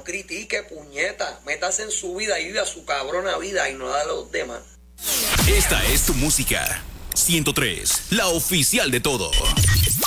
critique, puñeta. Métase en su vida y vive a su cabrona vida y no la de los demás. Esta es tu música. 103, la oficial de todo.